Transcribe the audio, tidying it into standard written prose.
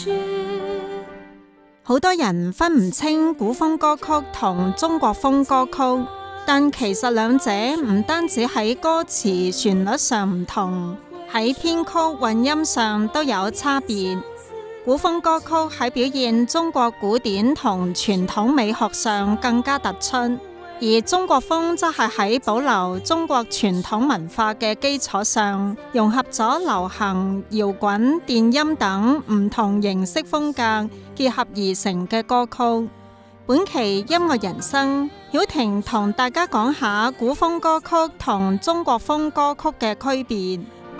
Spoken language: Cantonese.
好多人分唔清古風歌曲同中國風歌曲，但其實兩者唔單止喺歌詞旋律上唔同，喺編曲混音上都有差別。古風歌曲喺表現中國古典同傳統美學上更加突出，而中國風則係喺保留中國傳統文化嘅基礎上，融合咗流行、搖滾、電音等唔同形式風格結合而成嘅歌曲。本期音樂人生，曉婷同大家講下古風歌曲同中國風歌曲嘅區別。